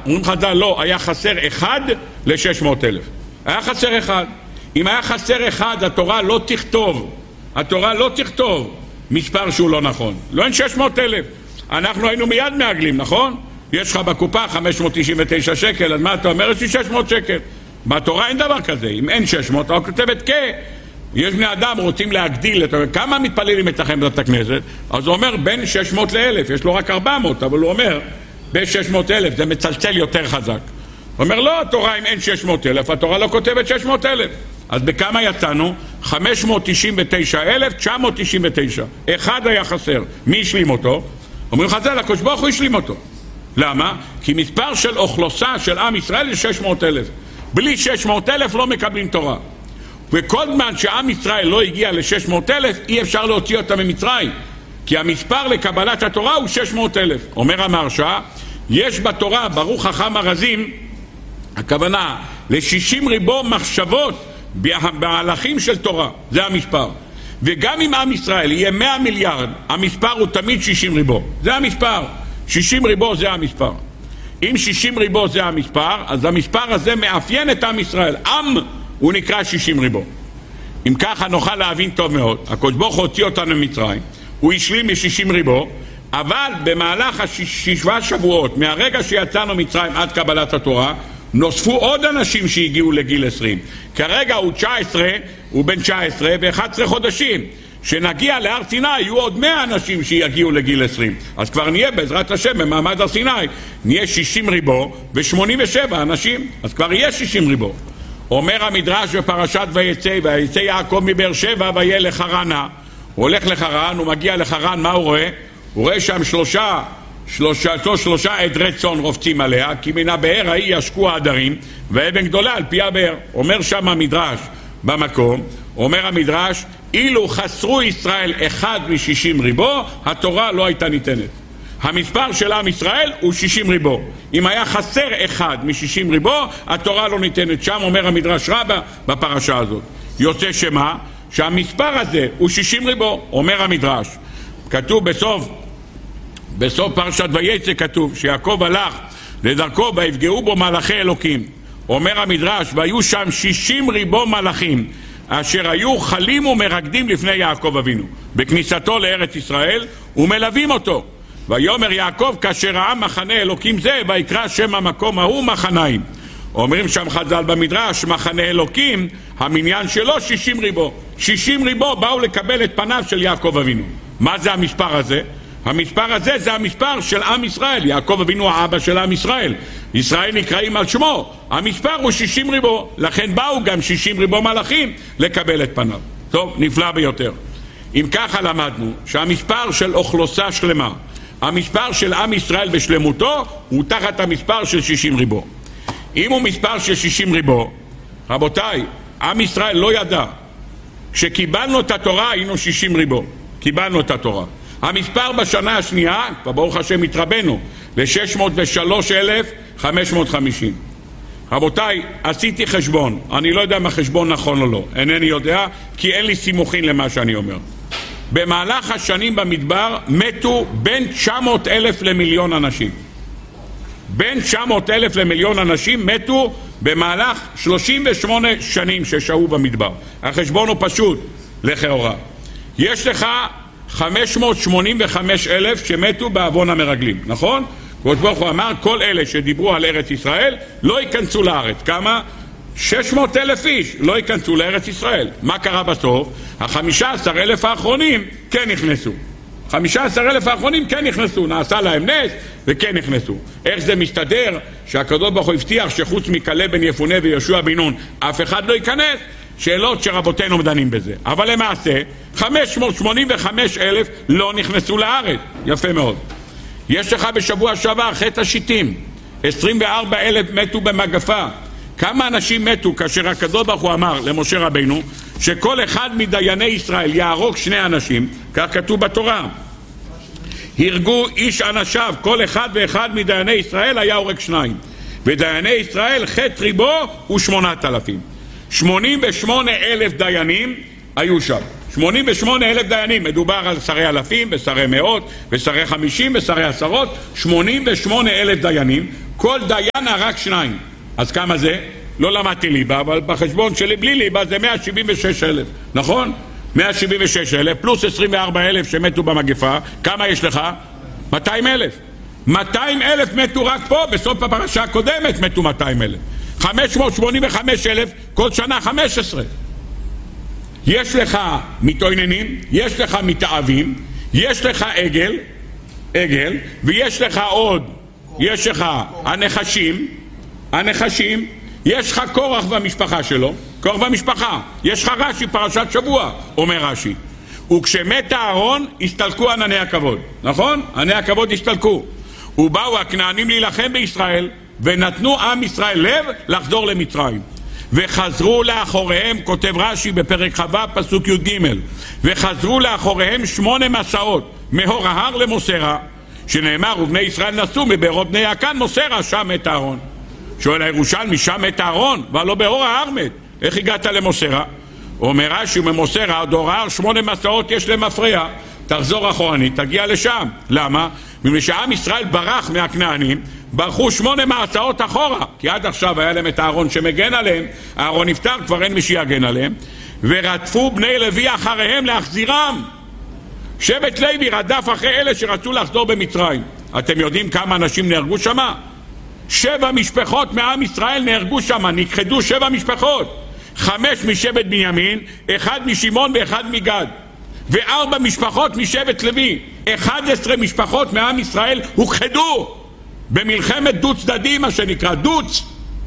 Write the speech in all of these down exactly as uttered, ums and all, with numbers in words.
אומרים חז"ל, לא, היה חסר אחד ל-שש מאות אלף. היה חסר אחד. אם היה חסר אחד, התורה לא תכתוב, התורה לא תכתוב מספר שהוא לא נכון. לא אין שש מאות אלף. אנחנו היינו מיד מעגלים, נכון? יש לך בקופה חמש מאות תשעים ותשע שקל, אז מה אתה אומר? יש לי שש מאות שקל. בתורה אין דבר כזה. אם אין שש מאות, אתה כותבת כ... יש בני אדם רוצים להגדיל, כמה מתפללים אצלכם בבית הכנסת? אז הוא אומר בין שש מאות ל-אלף, יש לו רק ארבע מאות, אבל הוא אומר ב-שש מאות אלף, זה מצלצל יותר חזק. הוא אומר לא, התורה אם אין שש מאות אלף, התורה לא כותבת שש מאות אלף. אז בכמה יצאנו? חמש מאות תשעים ותשע אלף תשע מאות תשעים ותשע. אחד היה חסר. מי השלים אותו? אומרים חז"ל, הקדוש ברוך הוא השלים אותו. למה? כי מספר של אוכלוסה של עם ישראל זה שש מאות אלף. בלי שש מאות אלף לא מקבלים תורה. וכל זמן שעם ישראל לא הגיע ל-שש מאות אלף, אי אפשר להוציא אותם ממצרים. כי המספר לקבלת התורה הוא שש מאות אלף. אומר המהרש"א, יש בתורה, ברוך חכם ארזים, הכוונה ל-שישים ריבו מחשבות בהלכים של תורה. זה המספר. וגם אם עם ישראל יהיה מאה מיליארד, המספר הוא תמיד שישים ריבו. זה המספר. שישים ריבו זה המספר. אם שישים ריבו זה המספר, אז המספר הזה מאפיין את עם ישראל. עם הוא נקרא שישים ריבו. אם ככה נוכל להבין טוב מאוד, הקדוש ברוך הוא הוציא אותנו ממצרים, הוא השלים מ-שישים ריבו, אבל במהלך השבעה שבועות, מהרגע שיצאנו מצרים עד קבלת התורה, נוספו עוד אנשים שהגיעו לגיל עשרים. כרגע הוא תשע עשרה, הוא בן תשע עשרה ו-אחד עשר חודשים. שנגיע להר סיני יהיו עוד מאה אנשים שיגיעו לגיל עשרים. אז כבר נהיה בעזרת השם במעמד הר סיני, נהיה שישים ריבו ו-שמונים ושבע אנשים. אז כבר יהיה שישים ריבו. אומר המדרש בפרשת ויצא, ויצא יעקב מבאר שבע ויה לחרנה. הוא הולך לחרן, הוא מגיע לחרן, מה הוא רואה? הוא רואה שם שלושה שלושה, שלושה עדרי צאן רובצים עליה, כי מן הבאר ההיא ישקו העדרים, ואבן גדולה על פי הבאר. אומר שם המדרש במקום, אומר המדרש, אילו חסרו ישראל אחד משישים ריבו, התורה לא הייתה ניתנת. המספר של עם ישראל הוא שישים ריבו. אם היה חסר אחד משישים ריבו, התורה לא ניתנת. שם אומר המדרש רבה בפרשה הזאת. יוצא שמה? שהמספר הזה הוא שישים ריבו. אומר המדרש, כתוב בסוף בסוף פרשת ויצא כתוב שיעקב הלך לדרכו ויפגעו בו מלאכי אלוקים. אומר המדרש, והיו שם שישים ריבו מלאכים אשר היו חלים ומרקדים לפני יעקב אבינו בכניסתו לארץ ישראל ומלווים אותו. ויאמר יעקב כאשר ראה מחנה אלוקים זה ויקרא שם המקום ההוא מחניים. אומרים שם חז"ל במדרש, מחנה אלוקים המניין שלו שישים ריבו. שישים ריבו באו לקבל את פניו של יעקב אבינו. מה זה המספר הזה? המספר הזה זה המספר של עם ישראל. יעקב אבינו האבא של עם ישראל, ישראל נקראים על שמו. המספר הוא שישים ריבו, לכן באו גם שישים ריבו מלאכים לקבל את פניו. טוב, נפלא ביותר. אם ככה למדנו שהמספר של אוכלוסה שלמה, המספר של עם ישראל בשלמותו, הוא תחת המספר של שישים ריבו. אם הוא מספר של שישים ריבו, רבותיי, עם ישראל לא ידע. כשקיבלנו את התורה היינו שישים ריבו, קיבלנו את התורה. המספר בשנה השנייה, ברוך השם התרבנו, ל-שש מאות ושלוש אלף וחמש מאות וחמישים. רבותיי, עשיתי חשבון, אני לא יודע אם החשבון נכון או לא, אינני יודע, כי אין לי סימוכין למה שאני אומר. במהלך השנים במדבר מתו בין תשע מאות אלף למיליון אנשים. בין תשע מאות אלף למיליון אנשים מתו במהלך שלושים ושמונה שנים ששהו במדבר. החשבון הוא פשוט, לכאורה. יש לך חמש מאות שמונים וחמישה אלף שמתו בעוון המרגלים, נכון? הקדוש ברוך הוא אמר, כל אלה שדיברו על ארץ ישראל לא ייכנסו לארץ. כמה? שש מאות אלף איש לא ייכנסו לארץ ישראל. מה קרה בסוף? ה-חמישה עשר אלף האחרונים כן נכנסו. חמישה עשר אלף האחרונים כן נכנסו, נעשה להם נס וכן נכנסו. איך זה מסתדר שהקדוש ברוך הוא הבטיח שחוץ מכלב בן יפונה ויהושע בן נון אף אחד לא ייכנס? שאלות שרבותינו מדנים בזה. אבל למעשה חמש מאות שמונים וחמישה אלף לא נכנסו לארץ. יפה מאוד. יש לך בשבוע שעבר חטא השיטים, עשרים וארבעה אלף מתו במגפה. כמה אנשים מתו כאשר הקדוש ברוך הוא אמר למשה רבינו שכל אחד מדייני ישראל יהרוג שני אנשים, כך כתוב בתורה. הרגו איש אנשיו, כל אחד ואחד מדייני ישראל היה הורג שניים. ודייני ישראל חטא ריבו הוא שמונת אלפים. שמונים ושמונה אלף דיינים היו שם. שמונים ושמונה אלף דיינים. מדובר על שרי אלפים, ושרי מאות, ושרי חמישים, ושרי עשרות. שמונים ושמונה אלף דיינים. כל דיין רק שניים. אז כמה זה? לא למדתי ליבה, אבל בחשבון שלי בלי ליבה זה מאה שבעים ושש אלף. נכון? מאה שבעים ושש אלף פלוס עשרים וארבעה אלף שמתו במגפה. כמה יש לך? מאתיים אלף. מאתיים אלף מתו רק פה, בסוף הפרשה הקודמת מתו מאתיים אלף. חמש מאות שמונים וחמש אלף כל שנה חמש עשרה. יש לך מתאוננים, יש לך מתאהבים, יש לך עגל, עגל, ויש לך עוד, יש לך הנחשים, הנחשים, יש לך קורח והמשפחה שלו, קורח והמשפחה, יש לך רש"י פרשת שבוע, אומר רש"י. וכשמת אהרון הסתלקו ענני הכבוד, נכון? ענני הכבוד הסתלקו. ובאו הכנענים להילחם בישראל, ונתנו עם ישראל לב לחזור למצרים. וחזרו לאחוריהם, כותב רש"י בפרק חווה פסוק י"ג, וחזרו לאחוריהם שמונה מסעות מהור ההר למוסרה, שנאמר ובני ישראל נסעו מבארות בני יעקן מוסרה, שם מת אהרון. שואל הירושלמי, שם מת אהרון ולא באור ההר מת, איך הגעת למוסרה? אומר רש"י, ממוסרה עד אור ההר שמונה מסעות יש למפרע, תחזור אחורנית, תגיע לשם. למה? מפני שעם ישראל ברח מהכנענים, ברחו שמונה מסעות אחורה, כי עד עכשיו היה להם את אהרון שמגן עליהם, אהרון נפטר, כבר אין מי שיגן עליהם, ורדפו בני לוי אחריהם להחזירם. שבט לוי רדף אחרי אלה שרצו לחזור במצרים. אתם יודעים כמה אנשים נהרגו שם? שבע משפחות מעם ישראל נהרגו שם, נכחדו שבע משפחות. חמש משבט בנימין, אחד משמעון ואחד מגד. וארבע משפחות משבט לוי. אחד עשרה משפחות מעם ישראל הוכחדו במלחמת דו צדדי, מה שנקרא דוץ,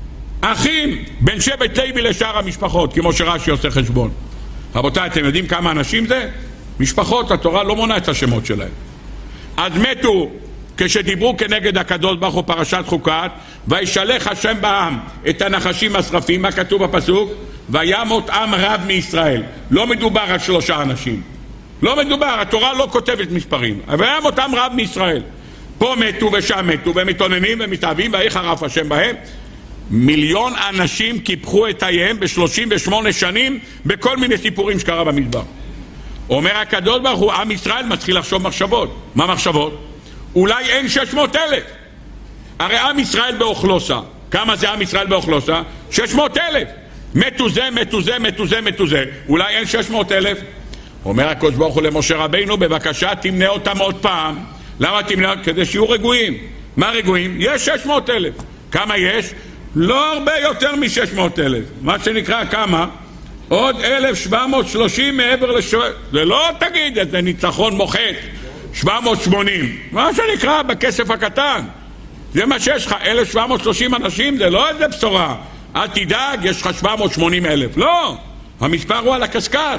אחים בין שבט לוי לשאר המשפחות, כמו שרש"י עושה חשבון. רבותיי, אתם יודעים כמה אנשים זה? משפחות, התורה לא מונה את השמות שלהם. אז מתו כשדיברו כנגד הקדוש ברוך הוא פרשת חוקת, וישלח השם בעם את הנחשים השרפים. מה כתוב בפסוק? וימות עם רב מישראל. לא מדובר על שלושה אנשים, לא מדובר, התורה לא כותבת מספרים. וימות עם רב מישראל. פה מתו ושם מתו, ומתאוננים ומתאהבים, ויהי חרף השם בהם. מיליון אנשים קיפחו את חייהם ב-שלושים ושמונה שנים בכל מיני סיפורים שקרה במדבר. אומר הקדוש ברוך הוא, עם ישראל מתחיל לחשוב מחשבות. מה מחשבות? אולי אין שש מאות אלף. הרי עם ישראל באוכלוסה, כמה זה עם ישראל באוכלוסה? שש מאות אלף. מתו זה, מתו זה, מתו זה, מתו זה. אולי אין שש מאות אלף. אומר הקדוש ברוך הוא למשה רבינו, בבקשה תמנה אותם עוד פעם. למה תמנה? כדי שיהיו רגועים. מה רגועים? יש שש מאות אלף. כמה יש? לא הרבה יותר מ-שש מאות אלף. מה שנקרא כמה? עוד אלף שבע מאות ושלושים מעבר לשבע... זה לא תגיד איזה ניצחון מוחץ. שבע מאות ושמונים. מה שנקרא בכסף הקטן. זה מה שיש לך. אלף שבע מאות ושלושים אנשים, זה לא איזה בשורה. אל תדאג, יש לך שבע מאות ושמונים אלף. לא. המספר הוא על הקסקס.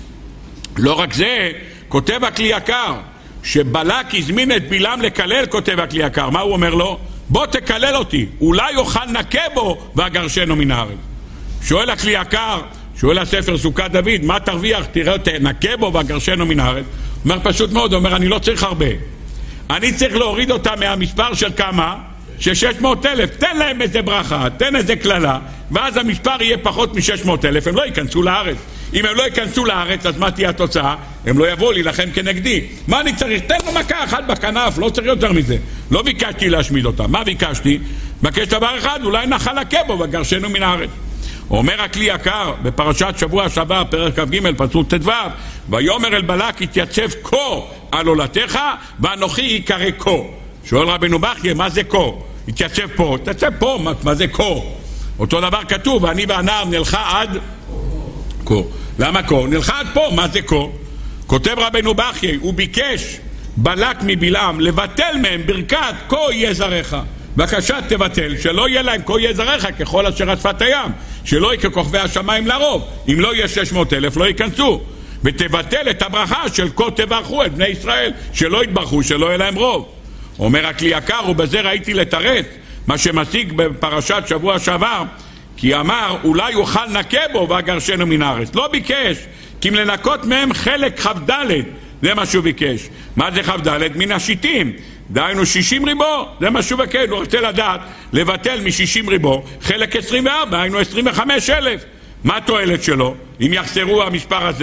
לא רק זה, כותב הכלי יקר, שבלק הזמין את בלעם לקלל, כותב הכלי יקר. מה הוא אומר לו? בוא תקלל אותי, אולי יוכל נקה בו ואגרשנו מן הארץ. שואל הכלי יקר, שואל הספר סוכת דוד, מה תרוויח? תראה, נקה בו ואגרשנו מן הארץ. אומר פשוט מאוד, אומר אני לא צריך הרבה, אני צריך להוריד אותה מהמספר של כמה? של שש מאות אלף. תן להם איזה ברכה, תן איזה כללה, ואז המספר יהיה פחות מ-שש מאות אלף, הם לא ייכנסו לארץ. אם הם לא ייכנסו לארץ, אז מה תהיה התוצאה? הם לא יבואו להילחם כנגדי. מה אני צריך? תן לו מכה אחת בכנף, לא צריך יותר מזה. לא ביקשתי להשמיד אותם. מה ביקשתי? בקש דבר אחד, אולי נחל הקבו וגרשנו מן הארץ. אומר הכלי יקר בפרשת שבוע שעבר, פרק כ"ג, פסוק ט"ו, ויאמר אל בלק, התייצב כה על עולתך, ואנוכי יקרא כה. שואל רבנו בחייא, מה זה כה? התייצב פה, תייצב פה, מה, מה זה כה? אותו דבר כתוב, ואני והנער נלכה עד כה. למה כה? נלכה עד פה, מה זה כה? כותב רבנו בחייא, הוא ביקש בלק מבלעם לבטל מהם ברכת כה יהיה זרעך. בבקשה תבטל, שלא יהיה להם כה יהיה זרעך ככל אשר על שפת הים, שלא יהיה ככוכבי השמיים לרוב. אם לא יהיה שש מאות אלף לא ייכנסו, ותבטל את הברכה של כה תברכו את בני ישראל, שלא יתברכו, שלא יהיה להם רוב. אומר הכלי יקר, ובזה ראיתי לתרץ מה שמשיג בפרשת שבוע שעבר, כי אמר אולי יוכל נקה בו ואגרשנו מן הארץ. לא ביקש, כי אם לנקות מהם חלק כ"ד, זה מה שהוא ביקש. מה זה כ"ד? מן השיטים, דהיינו שישים ריבו, זה מה שהוא ביקש. הוא רוצה לדעת לבטל מ-שישים ריבו חלק עשרים וארבע, דהיינו עשרים וחמישה אלף. מה התועלת שלו אם יחסרו המספר הזה?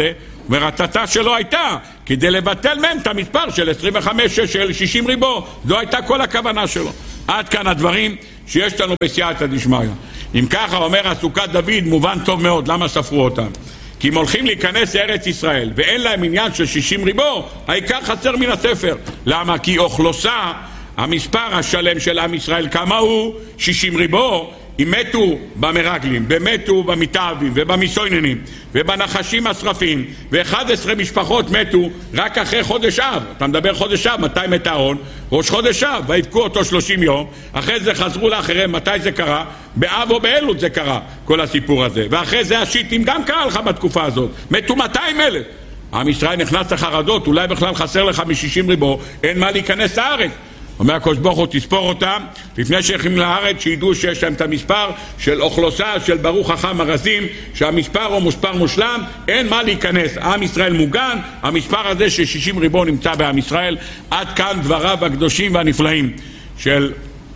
ורצתה שלו הייתה כדי לבטל מהם את המספר של עשרים וחמש של שישים ריבו. זו הייתה כל הכוונה שלו. עד כאן הדברים שיש לנו בסייעתא דשמיא. אם ככה אומר הסוכת דוד, מובן טוב מאוד למה ספרו אותם. כי אם הולכים להיכנס לארץ ישראל ואין להם עניין של שישים ריבו, העיקר חסר מן הספר. למה? כי אוכלוסה, המספר השלם של עם ישראל, כמה הוא? שישים ריבו. אם מתו במרגלים, ומתו במתאבים, ובמיסויננים, ובנחשים השרפים, ו-אחת עשרה משפחות מתו רק אחרי חודש אב. אתה מדבר חודש אב, מתי מת אהרון? ראש חודש אב, והבקו אותו שלושים יום, אחרי זה חזרו לאחריהם. מתי זה קרה? באב או באלול זה קרה, כל הסיפור הזה. ואחרי זה השיטים גם קרה לך בתקופה הזאת, מתו מאתיים אלף. עם ישראל נכנס לחרדות, אולי בכלל חסר לך מ-שישים ריבו, אין מה להיכנס לארץ. אומר הקדוש ברוך הוא, תספור אותם לפני שהולכים לארץ, שידעו שיש להם את המספר של אוכלוסה של ברוך חכם ארזים, שהמספר הוא מספר מושלם, אין מה להיכנס, עם ישראל מוגן. המספר הזה של שישים ריבו נמצא בעם ישראל. עד כאן דבריו הקדושים והנפלאים של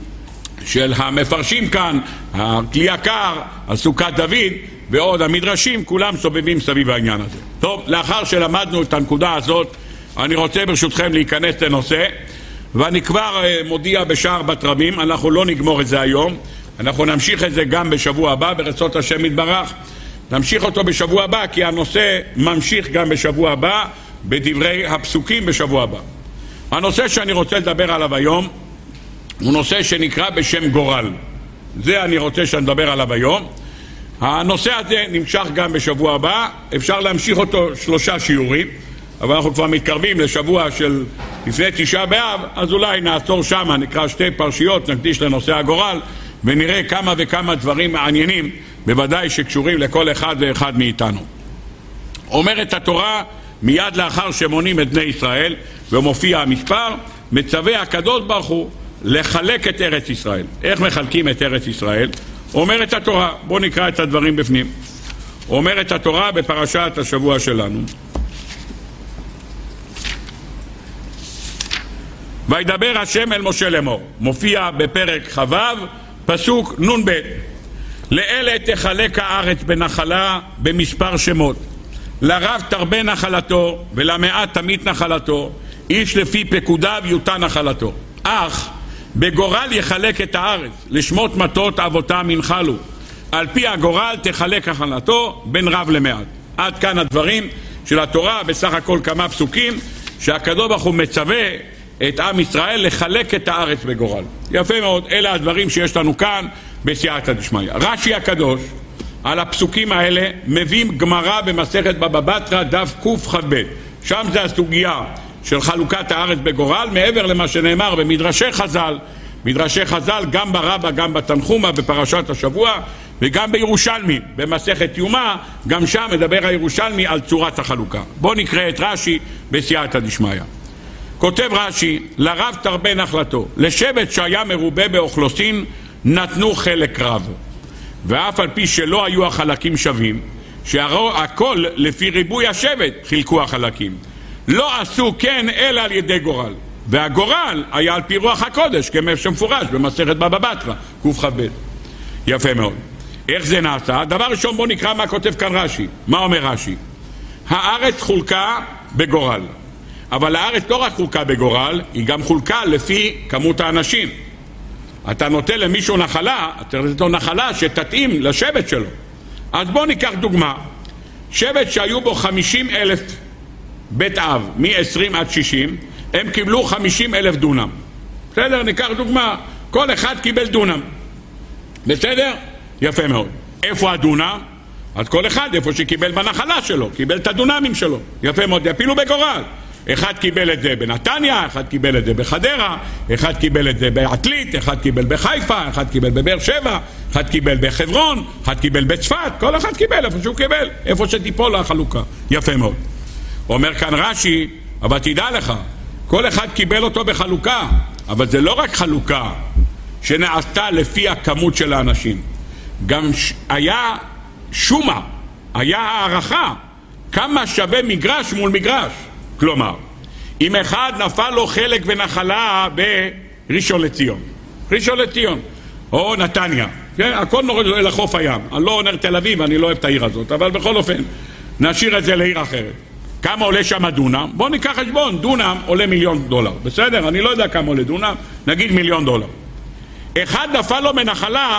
של המפרשים כאן, הכלי יקר, הסוכת דוד ועוד המדרשים, כולם סובבים סביב העניין הזה. טוב, לאחר שלמדנו את הנקודה הזאת, אני רוצה ברשותכם להיכנס לנושא, ואני כבר מודיע בשער בת רבים, אנחנו לא נגמור את זה היום, אנחנו נמשיך את זה גם בשבוע הבא, ברצות השם יתברך. נמשיך אותו בשבוע הבא, כי הנושא ממשיך גם בשבוע הבא, בדברי הפסוקים בשבוע הבא. הנושא שאני רוצה לדבר עליו היום, הוא נושא שנקרא בשם גורל. זה אני רוצה שנדבר עליו היום. הנושא הזה נמשך גם בשבוע הבא, אפשר להמשיך אותו שלושה שיעורים, אבל אנחנו כבר מתקרבים לשבוע של לפני תשעה באב, אז אולי נעצור שם, נקרא שתי פרשיות, נקדיש לנושא הגורל, ונראה כמה וכמה דברים מעניינים, בוודאי שקשורים לכל אחד ואחד מאיתנו. אומרת התורה, מיד לאחר שמונים את בני ישראל, ומופיע המספר, מצווה הקדוש ברוך הוא לחלק את ארץ ישראל. איך מחלקים את ארץ ישראל? אומרת התורה, בואו נקרא את הדברים בפנים. אומרת התורה בפרשת השבוע שלנו, וידבר השם אל משה לאמור, מופיע בפרק חו' פסוק נון ב', לאלה תחלק הארץ בנחלה במספר שמות, לרב תרבה נחלתו ולמעט תמית נחלתו, איש לפי פקודיו יוטה נחלתו. אך בגורל יחלק את הארץ, לשמות מטות אבותם ינחלו, על פי הגורל תחלק נחלתו בין רב למעט. עד כאן הדברים של התורה, בסך הכל כמה פסוקים שהקדוש ברוך הוא מצווה את עם ישראל לחלק את הארץ בגורל. יפה מאוד, אלה הדברים שיש לנו כאן בסייעתא דשמיא. רש"י הקדוש על הפסוקים האלה מביאים גמרא במסכת בבא בתרא דף קכ"ב. שם זה הסוגיה של חלוקת הארץ בגורל, מעבר למה שנאמר במדרשי חז"ל. מדרשי חז"ל גם ברבא, גם בתנחומא בפרשת השבוע, וגם בירושלמי במסכת יומא, גם שם מדבר הירושלמי על צורת החלוקה. בואו נקרא את רש"י בסייעתא דשמיא. כותב רש"י, לרב תרבה נחלתו, לשבט שהיה מרובה באוכלוסין נתנו חלק רב, ואף על פי שלא היו החלקים שווים, שהכל לפי ריבוי השבט חילקו החלקים, לא עשו כן אלא על ידי גורל, והגורל היה על פי רוח הקודש, כמו שמפורש במסכת בבא בתרא קכ"ב. יפה מאוד. איך זה נעשה? דבר ראשון, בוא נקרא מה כותב כאן רש"י. מה אומר רש"י? הארץ חולקה בגורל, אבל הארץ לא רק חולקה בגורל, היא גם חולקה לפי כמות האנשים. אתה נותן למישהו נחלה, אתה נותן לו נחלה שתתאים לשבט שלו. אז בוא ניקח דוגמה. שבט שהיו בו חמישים אלף בית אב, מ-עשרים עד שישים, הם קיבלו חמישים אלף דונם. בסדר? ניקח דוגמה. כל אחד קיבל דונם. בסדר? יפה מאוד. איפה הדונם? אז כל אחד איפה שקיבל בנחלה שלו, קיבל את הדונמים שלו. יפה מאוד, יפילו בגורל. אחד קיבל את זה בנתניה, אחד קיבל את זה בחדרה, אחד קיבל את זה בעתלית, אחד קיבל בחיפה, אחד קיבל בבאר שבע, אחד קיבל בחברון, אחד קיבל בצפת, כל אחד קיבל איפה שהוא קיבל, איפה שתיפול החלוקה. יפה מאוד. אומר כאן רש"י, אבל תדע לך, כל אחד קיבל אותו בחלוקה, אבל זה לא רק חלוקה שנעשתה לפי הכמות של האנשים, גם ש... היה שומה, היה הערכה, כמה שווה מגרש מול מגרש. כלומר, אם אחד נפל לו חלק ונחלה בראשון לציון, ראשון לציון, או נתניה, כן? הכל נורד לחוף הים. אני לא אומר תל אביב, אני לא אוהב את העיר הזאת, אבל בכל אופן, נשאיר את זה לעיר אחרת. כמה עולה שם דונם? בוא ניקח חשבון, דונם עולה מיליון דולר, בסדר? אני לא יודע כמה עולה דונם, נגיד מיליון דולר. אחד נפל לו מנחלה